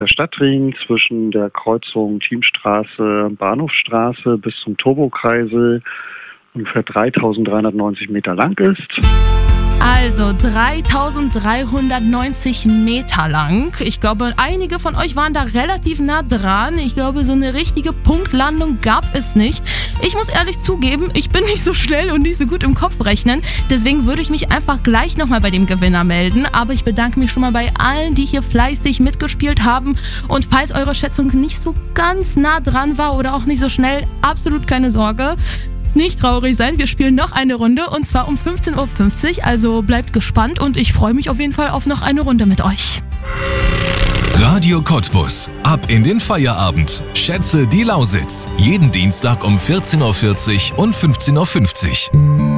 Der Stadtring zwischen der Kreuzung Chiemstraße, Bahnhofstraße bis zum Turbokreisel ungefähr 3.390 Meter lang ist. Also 3.390 Meter lang. Ich glaube, einige von euch waren da relativ nah dran. Ich glaube, so eine richtige Punktlandung gab es nicht. Ich muss ehrlich zugeben, ich bin nicht so schnell und nicht so gut im Kopf rechnen. Deswegen würde ich mich einfach gleich nochmal bei dem Gewinner melden. Aber ich bedanke mich schon mal bei allen, die hier fleißig mitgespielt haben. Und falls eure Schätzung nicht so ganz nah dran war oder auch nicht so schnell, absolut keine Sorge. Nicht traurig sein, wir spielen noch eine Runde und zwar um 15.50 Uhr, also bleibt gespannt und ich freue mich auf jeden Fall auf noch eine Runde mit euch. Radio Cottbus. Ab in den Feierabend. Schätze die Lausitz. Jeden Dienstag um 14.40 Uhr und 15.50 Uhr.